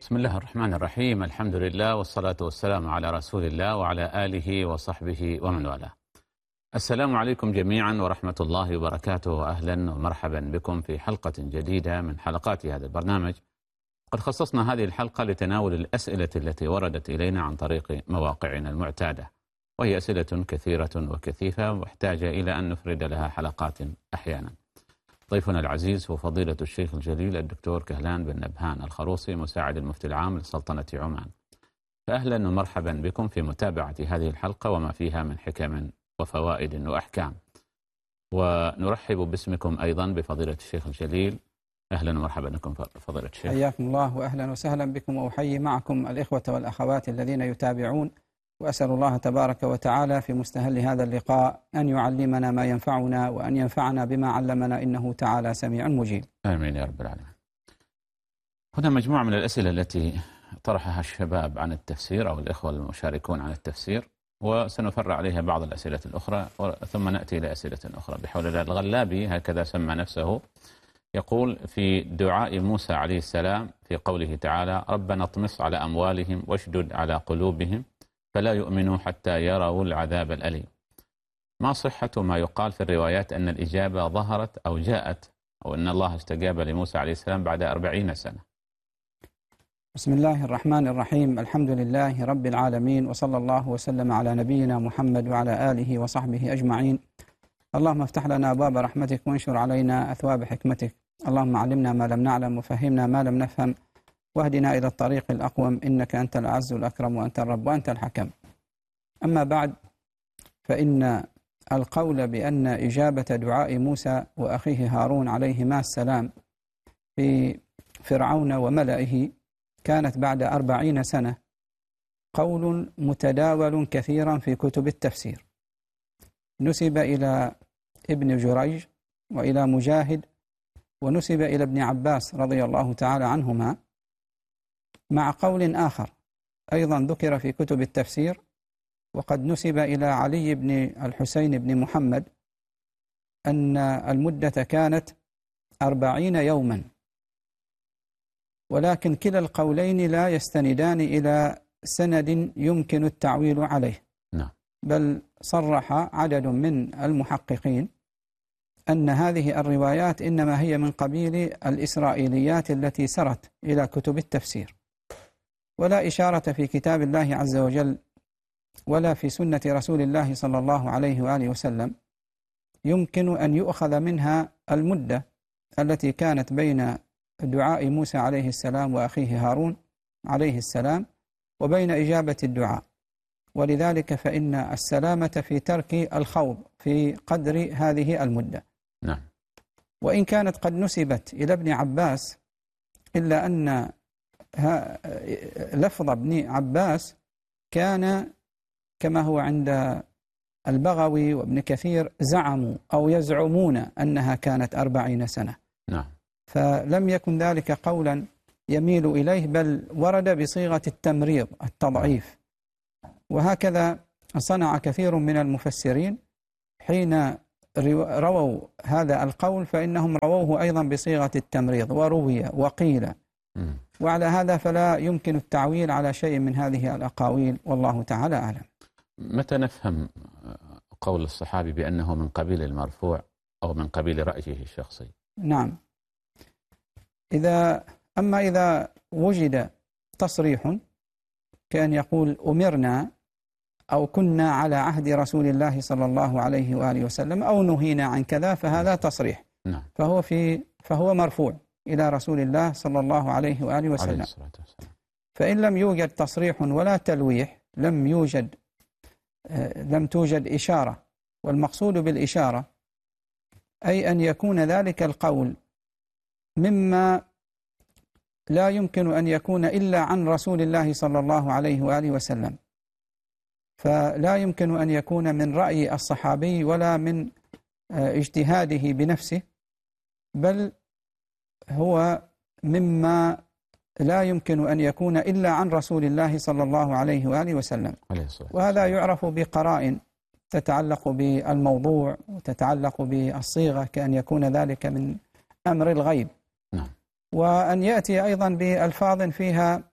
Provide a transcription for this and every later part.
بسم الله الرحمن الرحيم. الحمد لله والصلاة والسلام على رسول الله وعلى آله وصحبه ومن والاه. السلام عليكم جميعا ورحمة الله وبركاته، أهلا ومرحبا بكم في حلقة جديدة من حلقات هذا البرنامج. قد خصصنا هذه الحلقة لتناول الأسئلة التي وردت إلينا عن طريق مواقعنا المعتادة، وهي أسئلة كثيرة وكثيفة محتاجة إلى أن نفرد لها حلقات أحيانا. ضيفنا العزيز هو فضيلة الشيخ الجليل الدكتور كهلان بن نبهان الخروصي، مساعد المفتي العام لسلطنة عمان. فأهلا ومرحبا بكم في متابعة هذه الحلقة وما فيها من حكم وفوائد وأحكام. ونرحب باسمكم أيضا بفضيلة الشيخ الجليل. أهلا ومرحبا بكم فضيلة الشيخ. حياكم الله وأهلا وسهلا بكم، وأحيي معكم الإخوة والأخوات الذين يتابعون، وأسأل الله تبارك وتعالى في مستهل هذا اللقاء أن يعلمنا ما ينفعنا وأن ينفعنا بما علمنا، إنه تعالى سميع مجيب. آمين يا رب العالمين. هنا مجموعة من الأسئلة التي طرحها الشباب عن التفسير أو الإخوة المشاركون عن التفسير، وسنفرع عليها بعض الأسئلة الأخرى ثم نأتي إلى أسئلة أخرى بحول الله. الغلابي هكذا سمى نفسه، يقول في دعاء موسى عليه السلام في قوله تعالى: ربنا اطمس على أموالهم واشدد على قلوبهم فلا يؤمنوا حتى يروا العذاب الأليم، ما صحة ما يقال في الروايات أن الإجابة ظهرت أو جاءت، أو أن الله استجاب لموسى عليه السلام بعد 40 سنة؟ بسم الله الرحمن الرحيم. الحمد لله رب العالمين، وصلى الله وسلم على نبينا محمد وعلى آله وصحبه أجمعين. اللهم افتح لنا أبواب رحمتك وانشر علينا أثواب حكمتك. اللهم علمنا ما لم نعلم وفهمنا ما لم نفهم، واهدنا إلى الطريق الأقوم، إنك أنت الأعز الأكرم وأنت الرب وأنت الحكم. أما بعد، فإن القول بأن إجابة دعاء موسى وأخيه هارون عليهما السلام في فرعون وملئه كانت بعد 40 سنة قول متداول كثيرا في كتب التفسير، نسب إلى ابن جريج وإلى مجاهد ونسب إلى ابن عباس رضي الله تعالى عنهما، مع قول آخر أيضا ذكر في كتب التفسير وقد نسب إلى علي بن الحسين بن محمد أن المدة كانت 40 يوما، ولكن كلا القولين لا يستندان إلى سند يمكن التعويل عليه. بل صرح عدد من المحققين أن هذه الروايات إنما هي من قبيل الإسرائيليات التي سرت إلى كتب التفسير، ولا إشارة في كتاب الله عز وجل ولا في سنة رسول الله صلى الله عليه وآله وسلم يمكن أن يؤخذ منها المدة التي كانت بين دعاء موسى عليه السلام وأخيه هارون عليه السلام وبين إجابة الدعاء. ولذلك فإن السلامة في ترك الخوض في قدر هذه المدة. نعم. وإن كانت قد نسبت إلى ابن عباس، إلا أن لفظ ابن عباس كان كما هو عند البغوي وابن كثير زعموا أو يزعمون أنها كانت 40 سنة. نعم. فلم يكن ذلك قولا يميل إليه، بل ورد بصيغة التمريض التضعيف. وهكذا صنع كثير من المفسرين حين رووا هذا القول، فإنهم رووه أيضا بصيغة التمريض، وروي وقيل. وعلى هذا فلا يمكن التعويل على شيء من هذه الأقاويل، والله تعالى أعلم. متى نفهم قول الصحابي بأنه من قبيل المرفوع أو من قبيل رأيه الشخصي؟ نعم، إذا وجد تصريح كان يقول أمرنا أو كنا على عهد رسول الله صلى الله عليه وآله وسلم أو نهينا عن كذا، فهذا تصريح. نعم. فهو مرفوع إلى رسول الله صلى الله عليه وآله وسلم. فإن لم يوجد تصريح ولا تلويح، لم توجد إشارة. والمقصود بالإشارة أي أن يكون ذلك القول مما لا يمكن أن يكون إلا عن رسول الله صلى الله عليه وآله وسلم، فلا يمكن أن يكون من رأي الصحابي ولا من اجتهاده بنفسه، بل هو مما لا يمكن أن يكون إلا عن رسول الله صلى الله عليه وآله وسلم. وهذا يعرف بقرائن تتعلق بالموضوع وتتعلق بالصيغة، كأن يكون ذلك من أمر الغيب. نعم. وأن يأتي أيضا بألفاظ فيها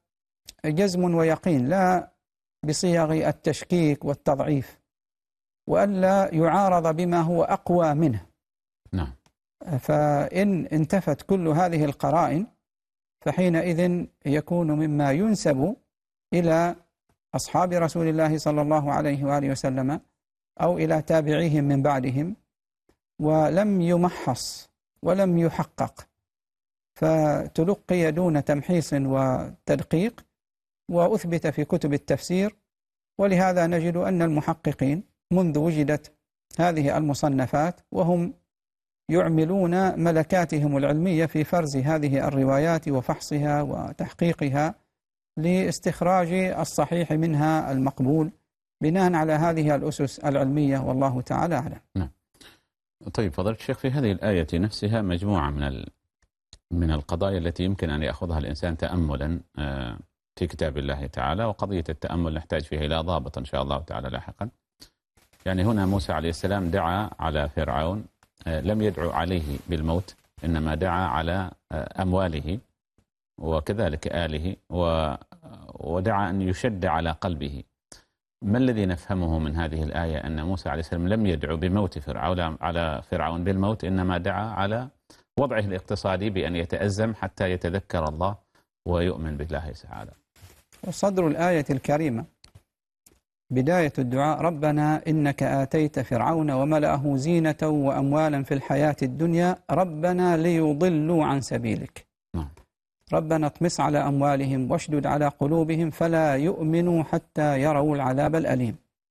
جزم ويقين، لا بصيغ التشكيك والتضعيف، وألا يعارض بما هو أقوى منه. نعم. فإن انتفت كل هذه القرائن فحينئذ يكون مما ينسب إلى أصحاب رسول الله صلى الله عليه وآله وسلم أو إلى تابعيهم من بعدهم، ولم يمحص ولم يحقق، فتلقي دون تمحيص وتدقيق وأثبت في كتب التفسير. ولهذا نجد أن المحققين منذ وجدت هذه المصنفات وهم يعملون ملكاتهم العلمية في فرز هذه الروايات وفحصها وتحقيقها لاستخراج الصحيح منها المقبول بناء على هذه الأسس العلمية، والله تعالى أعلم. نعم. طيب فضيلة الشيخ، في هذه الآية نفسها مجموعة من القضايا التي يمكن أن يأخذها الإنسان تأملا في كتاب الله تعالى، وقضية التأمل نحتاج فيها إلى ضابط إن شاء الله تعالى لاحقا. يعني هنا موسى عليه السلام دعا على فرعون، لم يدعو عليه بالموت، إنما دعا على أمواله وكذلك آله، ودعا أن يشد على قلبه. ما الذي نفهمه من هذه الآية؟ أن موسى عليه السلام لم يدعو بموت فرعون على فرعون بالموت، إنما دعا على وضعه الاقتصادي بأن يتأزم حتى يتذكر الله ويؤمن بالله تعالى. وصدر الآية الكريمة بداية الدعاء: ربنا إنك آتيت فرعون وملأه زينة وأموالا في الحياة الدنيا ربنا ليضلوا عن سبيلك. ربنا اطمس على أموالهم واشدد على قلوبهم فلا يؤمنوا حتى يروا العذاب الأليم.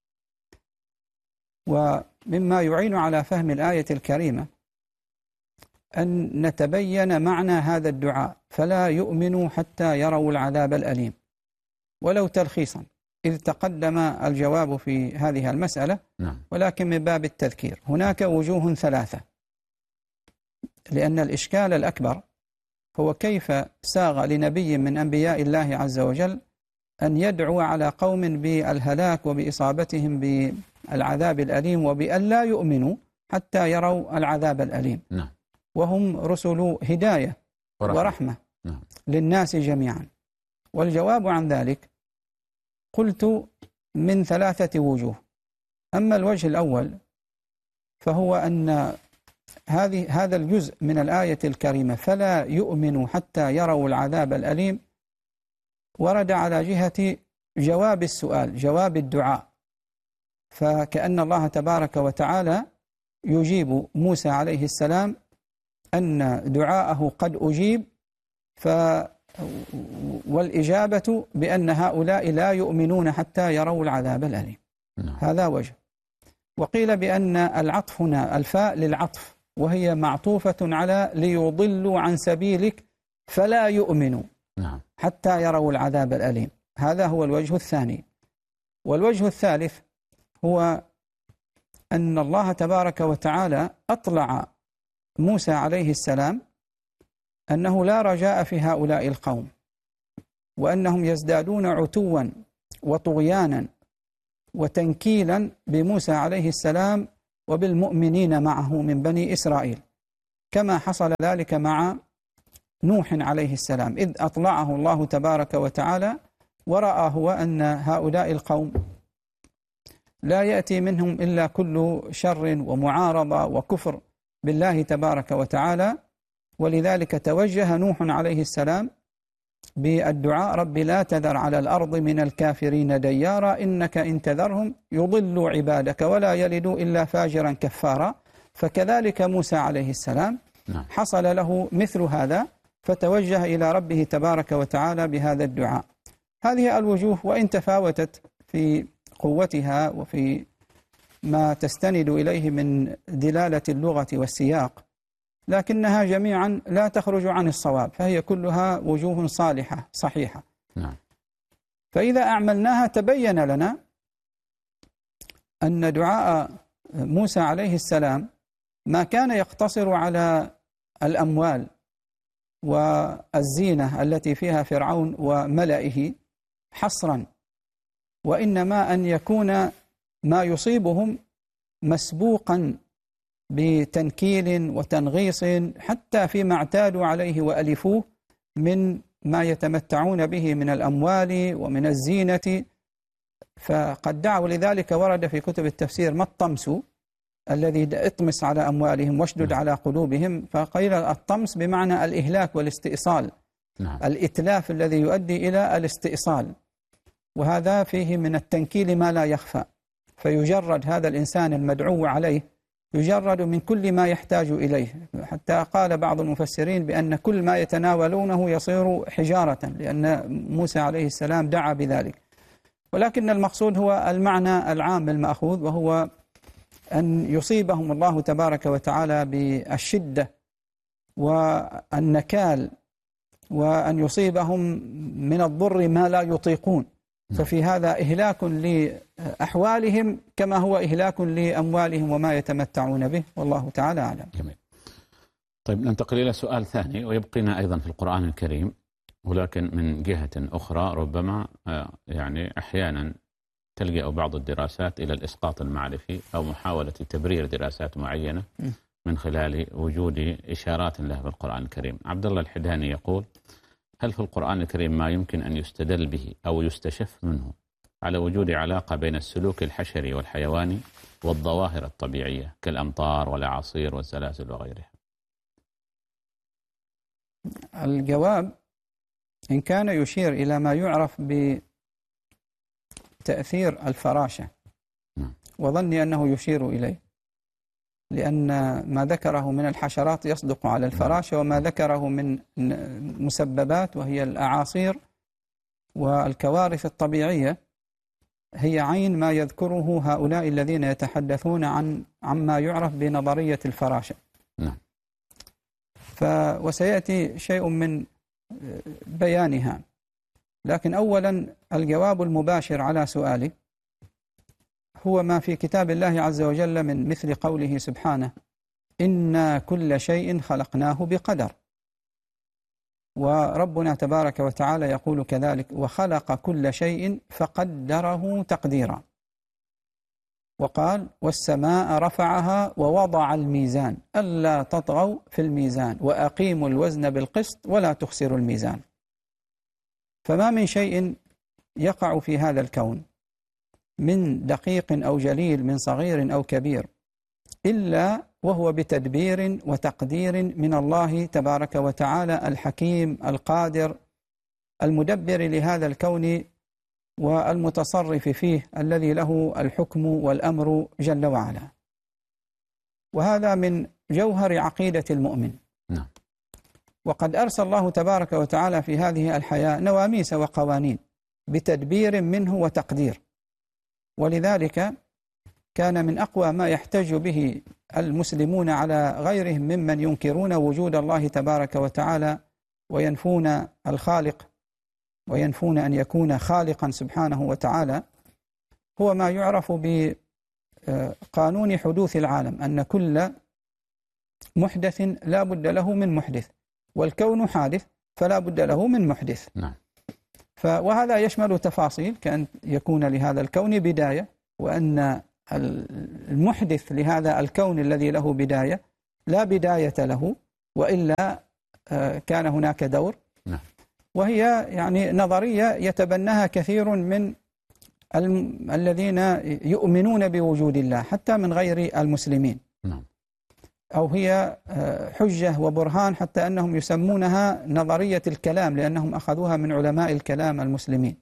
ومما يعين على فهم الآية الكريمة أن نتبين معنى هذا الدعاء: فلا يؤمنوا حتى يروا العذاب الأليم. ولو تلخيصا، إذ تقدم الجواب في هذه المسألة، ولكن من باب التذكير. هناك وجوه ثلاثة، لأن الإشكال الأكبر هو كيف ساغ لنبي من أنبياء الله عز وجل أن يدعو على قوم بالهلاك وبإصابتهم بالعذاب الأليم وبأن لا يؤمنوا حتى يروا العذاب الأليم. وهم رسل هداية ورحمة للناس جميعا. والجواب عن ذلك قلت من ثلاثة وجوه. أما الوجه الأول فهو أن هذا الجزء من الآية الكريمة فلا يؤمنوا حتى يروا العذاب الأليم ورد على جهة جواب السؤال، جواب الدعاء. فكأن الله تبارك وتعالى يجيب موسى عليه السلام أن دعاءه قد أجيب، والإجابة بأن هؤلاء لا يؤمنون حتى يروا العذاب الأليم. هذا وجه. وقيل بأن العطف هنا الفاء للعطف، وهي معطوفة على ليضلوا عن سبيلك فلا يؤمنوا حتى يروا العذاب الأليم. هذا هو الوجه الثاني. والوجه الثالث هو أن الله تبارك وتعالى أطلع موسى عليه السلام أنه لا رجاء في هؤلاء القوم، وأنهم يزدادون عتوا وطغيانا وتنكيلا بموسى عليه السلام وبالمؤمنين معه من بني إسرائيل، كما حصل ذلك مع نوح عليه السلام، إذ أطلعه الله تبارك وتعالى ورأى هو أن هؤلاء القوم لا يأتي منهم إلا كل شر ومعارضة وكفر بالله تبارك وتعالى. ولذلك توجه نوح عليه السلام بالدعاء: رب لا تذر على الأرض من الكافرين ديارا إنك إن تذرهم يضلوا عبادك ولا يلدوا إلا فاجرا كفارا. فكذلك موسى عليه السلام حصل له مثل هذا، فتوجه إلى ربه تبارك وتعالى بهذا الدعاء. هذه الوجوه وإن تفاوتت في قوتها وفي ما تستند إليه من دلالة اللغة والسياق، لكنها جميعا لا تخرج عن الصواب، فهي كلها وجوه صالحة صحيحة. فإذا أعملناها تبين لنا أن دعاء موسى عليه السلام ما كان يقتصر على الأموال والزينة التي فيها فرعون وملئه حصرا، وإنما أن يكون ما يصيبهم مسبوقا بتنكيل وتنغيص حتى فيما اعتادوا عليه وألفوه من ما يتمتعون به من الأموال ومن الزينة، فقد دعوا لذلك. ورد في كتب التفسير: ما الطمس الذي اطمس على أموالهم واشدد على قلوبهم. فقيل الطمس بمعنى الإهلاك والاستئصال، الإتلاف الذي يؤدي إلى الاستئصال، وهذا فيه من التنكيل ما لا يخفى. فيجرد هذا الإنسان المدعو عليه، يجرد من كل ما يحتاج إليه، حتى قال بعض المفسرين بأن كل ما يتناولونه يصير حجارة، لأن موسى عليه السلام دعا بذلك. ولكن المقصود هو المعنى العام المأخوذ، وهو أن يصيبهم الله تبارك وتعالى بالشدة والنكال، وأن يصيبهم من الضر ما لا يطيقون. ففي هذا إهلاك لأحوالهم كما هو إهلاك لأموالهم وما يتمتعون به، والله تعالى أعلم. جميل. طيب ننتقل إلى سؤال ثاني ويبقينا أيضا في القرآن الكريم، ولكن من جهة أخرى. ربما يعني أحيانا تلجأ بعض الدراسات إلى الإسقاط المعرفي أو محاولة تبرير دراسات معينة من خلال وجود إشارات له في القرآن الكريم. عبد الله الحداني يقول: هل في القرآن الكريم ما يمكن أن يستدل به أو يستشف منه على وجود علاقة بين السلوك الحشري والحيواني والظواهر الطبيعية كالأمطار والأعاصير والزلازل وغيرها؟ الجواب: إن كان يشير إلى ما يعرف بتأثير الفراشة، وظني أنه يشير إليه، لأن ما ذكره من الحشرات يصدق على الفراشة، وما ذكره من مسببات وهي الأعاصير والكوارث الطبيعية هي عين ما يذكره هؤلاء الذين يتحدثون عما يعرف بنظرية الفراشة. وسيأتي شيء من بيانها. لكن أولا الجواب المباشر على سؤالي هو ما في كتاب الله عز وجل من مثل قوله سبحانه: إنا كل شيء خلقناه بقدر. وربنا تبارك وتعالى يقول كذلك: وخلق كل شيء فقدره تقديرا. وقال: والسماء رفعها ووضع الميزان ألا تطغوا في الميزان وأقيموا الوزن بالقسط ولا تخسروا الميزان. فما من شيء يقع في هذا الكون من دقيق أو جليل، من صغير أو كبير، إلا وهو بتدبير وتقدير من الله تبارك وتعالى الحكيم القادر المدبر لهذا الكون والمتصرف فيه، الذي له الحكم والأمر جل وعلا. وهذا من جوهر عقيدة المؤمن. وقد أرسل الله تبارك وتعالى في هذه الحياة نواميس وقوانين بتدبير منه وتقدير. ولذلك كان من أقوى ما يحتج به المسلمون على غيرهم ممن ينكرون وجود الله تبارك وتعالى وينفون الخالق وينفون أن يكون خالقا سبحانه وتعالى، هو ما يعرف بقانون حدوث العالم، أن كل محدث لا بد له من محدث، والكون حادث فلا بد له من محدث. وهذا يشمل تفاصيل كأن يكون لهذا الكون بداية، وأن المحدث لهذا الكون الذي له بداية لا بداية له، وإلا كان هناك دور. وهي يعني نظرية يتبناها كثير من الذين يؤمنون بوجود الله حتى من غير المسلمين. أو هي حجة وبرهان، حتى أنهم يسمونها نظرية الكلام لأنهم أخذوها من علماء الكلام المسلمين.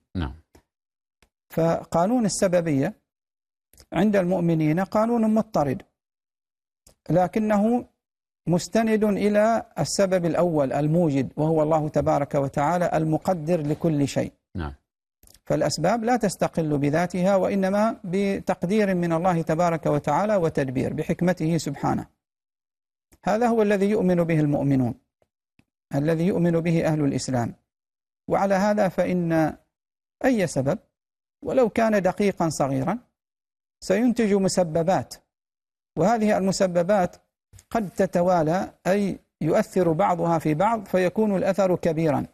فقانون السببية عند المؤمنين قانون مضطرد، لكنه مستند إلى السبب الأول الموجد، وهو الله تبارك وتعالى المقدر لكل شيء. فالأسباب لا تستقل بذاتها، وإنما بتقدير من الله تبارك وتعالى وتدبير بحكمته سبحانه. هذا هو الذي يؤمن به المؤمنون، الذي يؤمن به أهل الإسلام. وعلى هذا فإن أي سبب ولو كان دقيقا صغيرا سينتج مسببات، وهذه المسببات قد تتوالى، أي يؤثر بعضها في بعض فيكون الأثر كبيرا.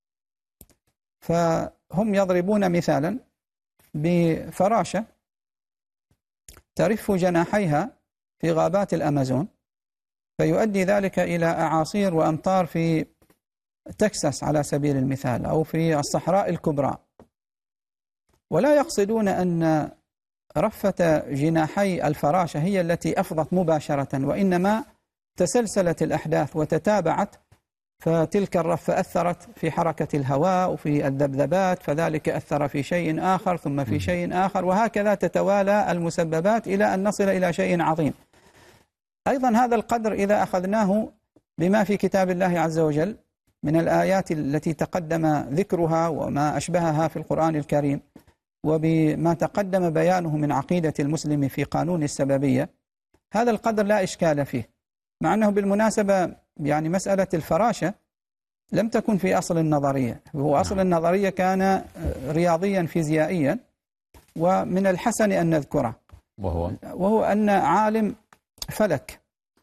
فهم يضربون مثالا بفراشة ترف جناحيها في غابات الأمازون، فيؤدي ذلك إلى أعاصير وأمطار في تكساس على سبيل المثال أو في الصحراء الكبرى، ولا يقصدون أن رفة جناحي الفراشة هي التي أفضت مباشرة، وإنما تسلسلت الأحداث وتتابعت، فتلك الرفة أثرت في حركة الهواء وفي الذبذبات، فذلك أثر في شيء آخر ثم في شيء آخر، وهكذا تتوالى المسببات إلى أن نصل إلى شيء عظيم. أيضا هذا القدر إذا أخذناه بما في كتاب الله عز وجل من الآيات التي تقدم ذكرها وما أشبهها في القرآن الكريم، وبما تقدم بيانه من عقيدة المسلم في قانون السببية، هذا القدر لا إشكال فيه، مع أنه بالمناسبة يعني مسألة الفراشة لم تكن في أصل النظرية، هو أصل النظرية كان رياضيا فيزيائيا، ومن الحسن أن نذكره، وهو أن عالم فلك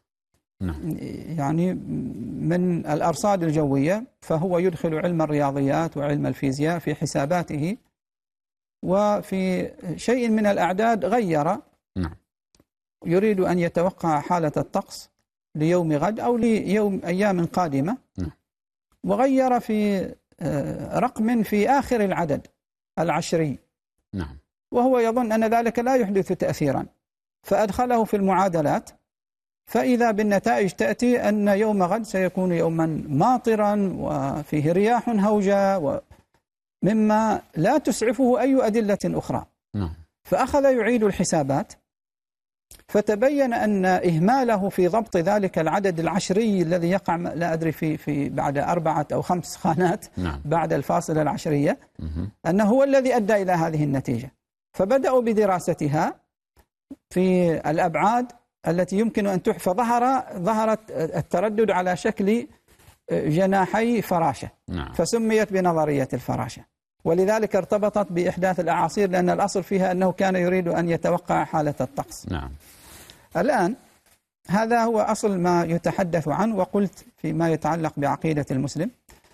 يعني من الأرصاد الجوية، فهو يدخل علم الرياضيات وعلم الفيزياء في حساباته، وفي شيء من الأعداد غير، يريد أن يتوقع حالة الطقس ليوم غد أو ليوم أيام قادمة، وغير في رقم في آخر العدد العشري، وهو يظن أن ذلك لا يحدث تأثيرا، فأدخله في المعادلات، فإذا بالنتائج تأتي أن يوم غد سيكون يوما ماطرا وفيه رياح هوجة، مما لا تسعفه أي أدلة أخرى. فأخذ يعيد الحسابات، فتبين أن إهماله في ضبط ذلك العدد العشري الذي يقع لا أدري في بعد 4 أو 5 خانات بعد الفاصلة العشرية، أنه هو الذي أدى إلى هذه النتيجة. فبدأوا بدراستها في الأبعاد التي يمكن أن تحفظ، ظهرت التردد على شكل جناحي فراشة، فسميت بنظرية الفراشة، ولذلك ارتبطت بإحداث الأعاصير، لأن الأصل فيها أنه كان يريد أن يتوقع حالة الطقس. الآن هذا هو أصل ما يتحدث عنه. وقلت فيما يتعلق بعقيدة المسلم،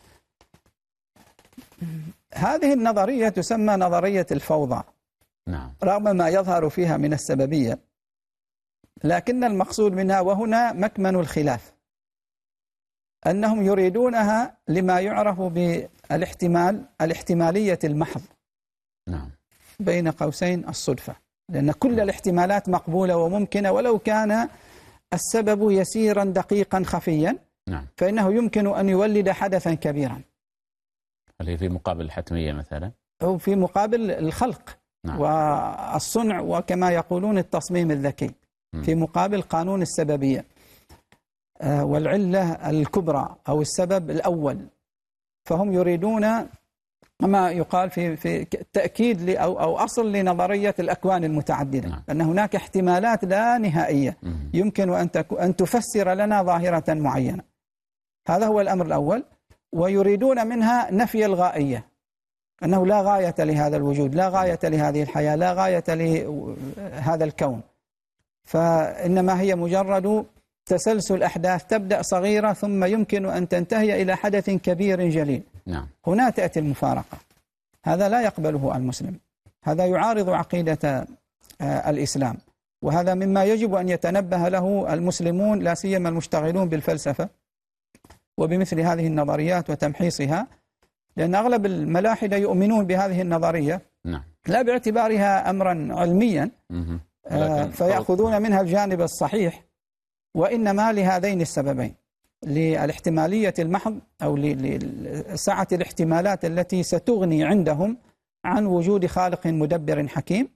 هذه النظرية تسمى نظرية الفوضى، رغم ما يظهر فيها من السببية، لكن المقصود منها، وهنا مكمن الخلاف، أنهم يريدونها لما يعرف بالاحتمالية المحض، بين قوسين الصدفة، لأن كل الاحتمالات مقبولة وممكنة، ولو كان السبب يسيرا دقيقا خفيا فإنه يمكن أن يولد حدثا كبيرا. هل في مقابل الحتمية مثلا؟ أو في مقابل الخلق والصنع، وكما يقولون التصميم الذكي، في مقابل قانون السببية والعلة الكبرى أو السبب الأول. فهم يريدون ما يقال في تأكيد أو أصل لنظرية الأكوان المتعددة، أن هناك احتمالات لا نهائية يمكن أن تفسر لنا ظاهرة معينة. هذا هو الأمر الأول. ويريدون منها نفي الغائية، أنه لا غاية لهذا الوجود، لا غاية لهذه الحياة، لا غاية لهذا الكون، فإنما هي مجرد تسلسل أحداث تبدأ صغيرة ثم يمكن أن تنتهي إلى حدث كبير جليل. هنا تأتي المفارقة. هذا لا يقبله المسلم، هذا يعارض عقيدة الإسلام، وهذا مما يجب أن يتنبه له المسلمون، لا سيما المشتغلون بالفلسفة وبمثل هذه النظريات وتمحيصها، لأن أغلب الملاحدة يؤمنون بهذه النظرية لا باعتبارها أمرا علميا فيأخذون منها الجانب الصحيح، وإنما لهذين السببين، للاحتمالية المحض أو لسعة الاحتمالات التي ستغني عندهم عن وجود خالق مدبر حكيم،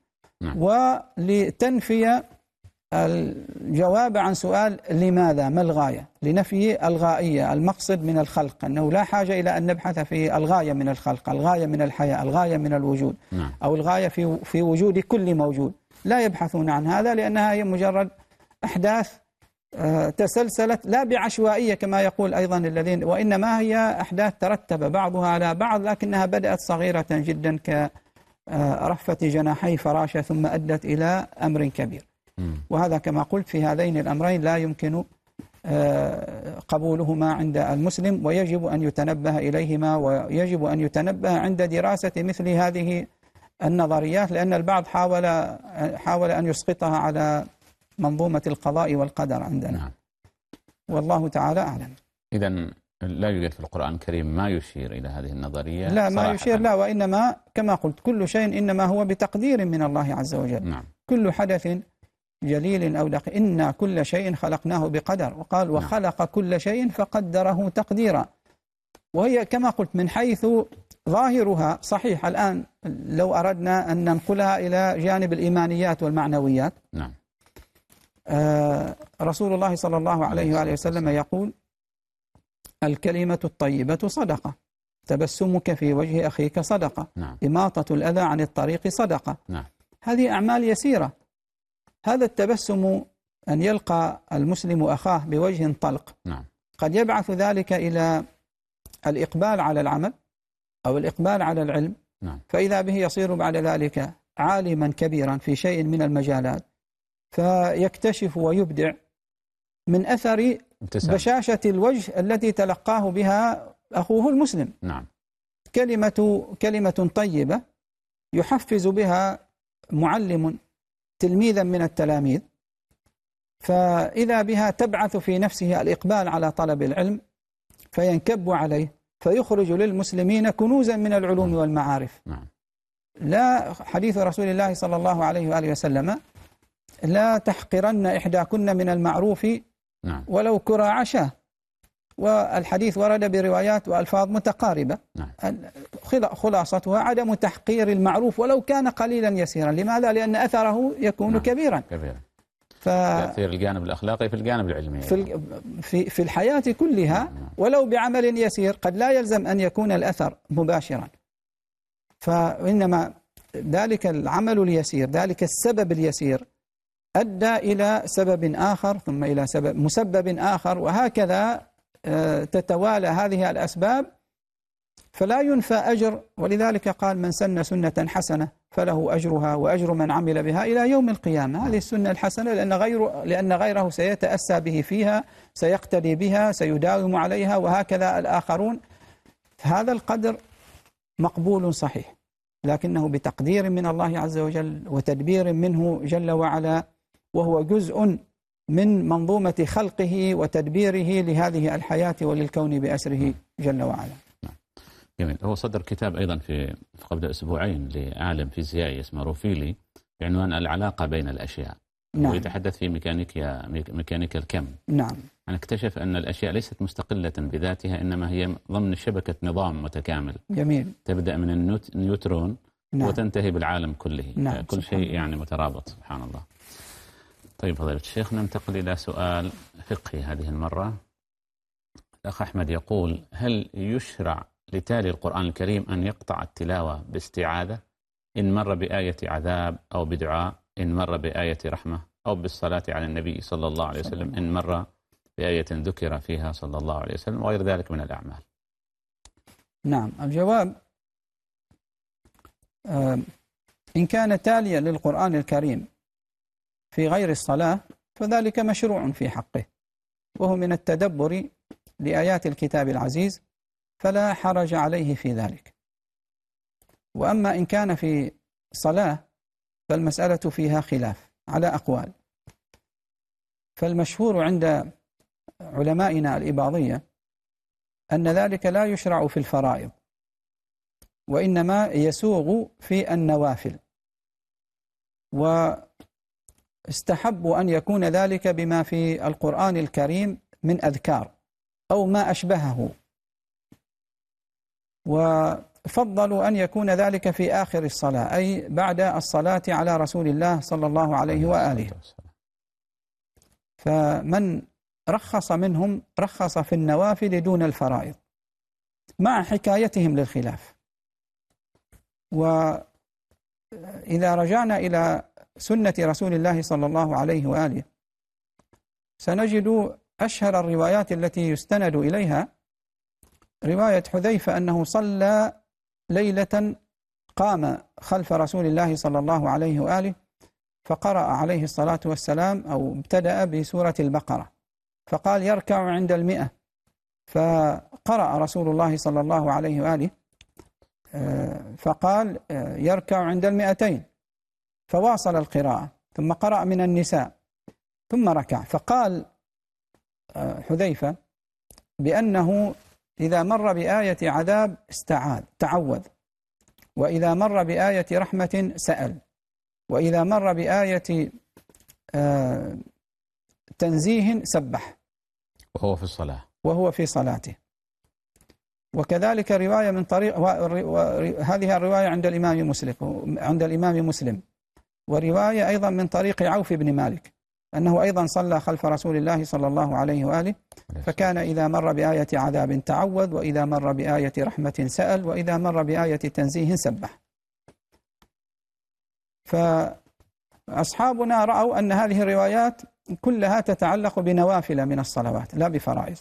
ولتنفي الجواب عن سؤال لماذا، ما الغاية، لنفي الغائية، المقصد من الخلق، أنه لا حاجة إلى أن نبحث في الغاية من الخلق، الغاية من الحياة، الغاية من الوجود، أو الغاية في وجود كل موجود. لا يبحثون عن هذا، لأنها هي مجرد أحداث تسلسلت لا بعشوائية كما يقول أيضا الذين، وإنما هي أحداث ترتب بعضها على بعض، لكنها بدأت صغيرة جدا كرفة جناحي فراشة ثم أدت إلى أمر كبير. وهذا كما قلت في هذين الأمرين لا يمكن قبولهما عند المسلم، ويجب أن يتنبه إليهما، ويجب أن يتنبه عند دراسة مثل هذه النظريات، لأن البعض حاول أن يسقطها على منظومة القضاء والقدر عندنا. والله تعالى أعلم. إذن لا يوجد في القرآن الكريم ما يشير إلى هذه النظرية؟ لا، ما يشير، لا، وإنما كما قلت كل شيء إنما هو بتقدير من الله عز وجل. نعم. كل حدث جليل أو دقيق إنا كل شيء خلقناه بقدر، وقال وخلق كل شيء فقدره تقديرا. وهي كما قلت من حيث ظاهرها صحيح. الآن لو أردنا أن ننقلها إلى جانب الإيمانيات والمعنويات، نعم. رسول الله صلى الله عليه وآله وسلم يقول الكلمة الطيبة صدقة، تبسمك في وجه أخيك صدقة، نعم. إماطة الأذى عن الطريق صدقة. نعم. هذه أعمال يسيرة. هذا التبسم أن يلقى المسلم أخاه بوجه طلق، نعم. قد يبعث ذلك إلى الإقبال على العمل أو الإقبال على العلم، نعم. فإذا به يصير بعد ذلك عالما كبيرا في شيء من المجالات، فيكتشف ويبدع من أثر بشاشة الوجه التي تلقاه بها أخوه المسلم. نعم. كلمة طيبة يحفز بها معلم تلميذا من التلاميذ، فإذا بها تبعث في نفسه الإقبال على طلب العلم، فينكب عليه، فيخرج للمسلمين كنوزا من العلوم والمعارف. نعم. لا، حديث رسول الله صلى الله عليه وآله وسلم لا تحقرن إحداكن من المعروف نعم. ولو كراع شاة. والحديث ورد بروايات وألفاظ متقاربة. نعم. خلاصتها عدم تحقير المعروف ولو كان قليلا يسيرا. لماذا؟ لأن أثره يكون نعم. كبيرا. تأثير الجانب الأخلاقي في الجانب العلمي في الحياة كلها. نعم. ولو بعمل يسير قد لا يلزم أن يكون الأثر مباشرا، فإنما ذلك العمل اليسير، ذلك السبب اليسير أدى إلى سبب آخر، ثم إلى مسبب آخر، وهكذا تتوالى هذه الأسباب، فلا ينفى أجر. ولذلك قال من سن سنة حسنة فله أجرها وأجر من عمل بها إلى يوم القيامة. هذه السنة الحسنة لأن غيره سيتأسى به فيها، سيقتدي بها، سيداوم عليها، وهكذا الآخرون. هذا القدر مقبول صحيح، لكنه بتقدير من الله عز وجل وتدبير منه جل وعلا، وهو جزء من منظومة خلقه وتدبيره لهذه الحياة وللكون بأسره جل وعلا. جميل. هو صدر كتاب أيضا في قبل أسبوعين لعالم فيزيائي اسمه روفيلي بعنوان العلاقة بين الأشياء. نعم. ويتحدث في ميكانيكا الكم. نعم. يعني اكتشف أن الأشياء ليست مستقلة بذاتها، إنما هي ضمن شبكة نظام متكامل. جميل. تبدأ من النيوترون. نعم. وتنتهي بالعالم كله. نعم. كل شيء يعني مترابط. سبحان الله. طيب فضيلة الشيخ، ننتقل إلى سؤال فقهي هذه المرة. الأخ أحمد يقول: هل يشرع لتالي القرآن الكريم أن يقطع التلاوة باستعاذة إن مر بآية عذاب، أو بدعاء إن مر بآية رحمة، أو بالصلاة على النبي صلى الله عليه وسلم إن مر بآية ذكر فيها صلى الله عليه وسلم، وغير ذلك من الأعمال؟ نعم، الجواب إن كان تاليا للقرآن الكريم في غير الصلاة فذلك مشروع في حقه، وهو من التدبر لآيات الكتاب العزيز، فلا حرج عليه في ذلك. وأما إن كان في صلاة فالمسألة فيها خلاف على أقوال. فالمشهور عند علمائنا الإباضية أن ذلك لا يشرع في الفرائض، وإنما يسوغ في النوافل، واستحبوا أن يكون ذلك بما في القرآن الكريم من أذكار أو ما أشبهه، وفضلوا أن يكون ذلك في آخر الصلاة، أي بعد الصلاة على رسول الله صلى الله عليه وآله. فمن رخص منهم رخص في النوافل دون الفرائض مع حكايتهم للخلاف. وإذا رجعنا إلى سنة رسول الله صلى الله عليه وآله سنجد أشهر الروايات التي يستند إليها رواية حذيفة أنه صلى ليلة، قام خلف رسول الله صلى الله عليه وآله فقرأ عليه الصلاة والسلام أو ابتدأ بسورة البقرة، فقال يركع عند 100، فقرأ رسول الله صلى الله عليه وآله فقال يركع عند 200، فواصل القراءة، ثم قرأ من النساء ثم ركع. فقال حذيفة بأنه إذا مر بآية عذاب تعوذ، وإذا مر بآية رحمة سأل، وإذا مر بآية تنزيه سبح وهو في صلاته. وكذلك رواية من طريق، هذه الرواية عند الإمام مسلم، ورواية أيضا من طريق عوف بن مالك أنه أيضا صلى خلف رسول الله صلى الله عليه وآله، فكان إذا مر بآية عذاب تعوذ، وإذا مر بآية رحمة سأل، وإذا مر بآية تنزيه سبح. فأصحابنا رأوا أن هذه الروايات كلها تتعلق بنوافل من الصلوات لا بفرائض.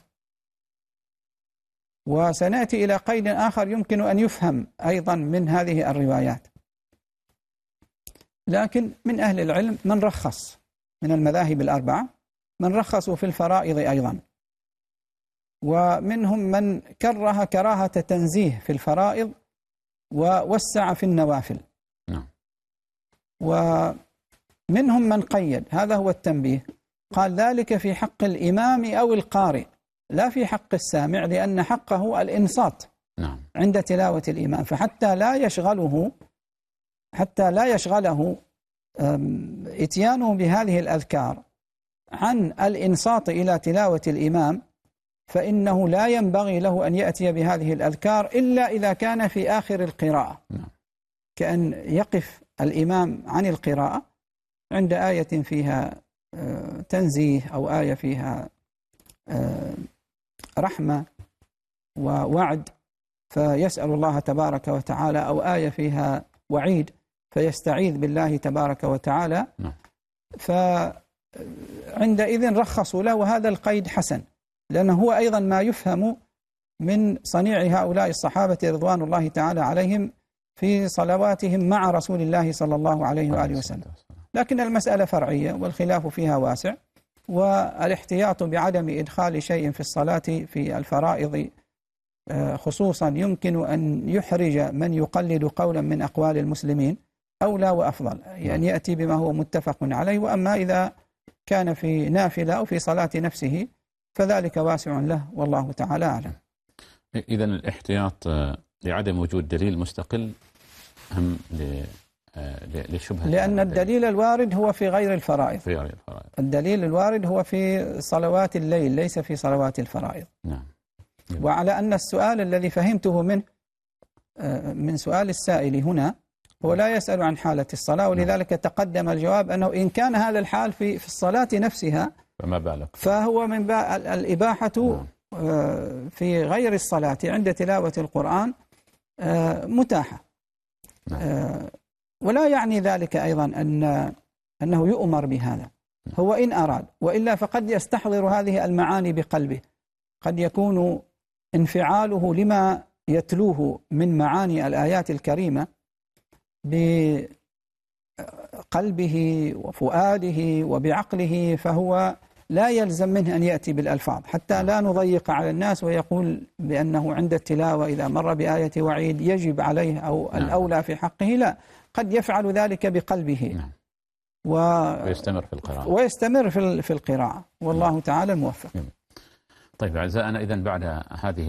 وسنأتي إلى قيد آخر يمكن أن يفهم أيضا من هذه الروايات، لكن من أهل العلم من رخص من المذاهب الأربعة، من رخصوا في الفرائض أيضا، ومنهم من كره كراهة تنزيه في الفرائض ووسع في النوافل، ومنهم من قيد، هذا هو التنبيه، قال ذلك في حق الإمام أو القارئ لا في حق السامع، لأن حقه الإنصات عند تلاوة الإمام، فحتى لا يشغله إتيانه بهذه الأذكار عن الإنصات إلى تلاوة الإمام، فإنه لا ينبغي له أن يأتي بهذه الأذكار إلا إذا كان في آخر القراءة، كأن يقف الإمام عن القراءة عند آية فيها تنزيه أو آية فيها رحمة ووعد فيسأل الله تبارك وتعالى، أو آية فيها وعيد فيستعيذ بالله تبارك وتعالى، فعندئذ رخصوا له، وهذا القيد حسن، لأنه هو أيضا ما يفهم من صنيع هؤلاء الصحابة رضوان الله تعالى عليهم في صلواتهم مع رسول الله صلى الله عليه وآله وسلم. لكن المسألة فرعية والخلاف فيها واسع، والاحتياط بعدم إدخال شيء في الصلاة في الفرائض خصوصا يمكن أن يحرج من يقلد قولا من أقوال المسلمين أولى وأفضل، يعني يأتي بما هو متفق عليه. وأما إذا كان في نافلة أو في صلاة نفسه فذلك واسع له، والله تعالى أعلم. إذن الاحتياط لعدم وجود دليل مستقل هم لشبهة، لأن الدليل الوارد هو في غير الفرائض. الدليل الوارد هو في صلوات الليل ليس في صلوات الفرائض. وعلى أن السؤال الذي فهمته من سؤال السائل هنا هو لا يسأل عن حالة الصلاة، ولذلك تقدم الجواب أنه إن كان هذا الحال في الصلاة نفسها فما بالك، فهو من باب الإباحة في غير الصلاة عند تلاوة القرآن متاحة. ولا يعني ذلك أيضا أنه يؤمر بهذا، هو إن أراد، وإلا فقد يستحضر هذه المعاني بقلبه، قد يكون انفعاله لما يتلوه من معاني الآيات الكريمة بقلبه وفؤاده وبعقله، فهو لا يلزم منه أن يأتي بالألفاظ، حتى لا نضيق على الناس ويقول بأنه عند التلاوة إذا مر بآية وعيد يجب عليه أو الأولى في حقه، لا، قد يفعل ذلك بقلبه ويستمر في القراءة، والله تعالى الموفق. طيب أعزائنا، إذن بعد هذه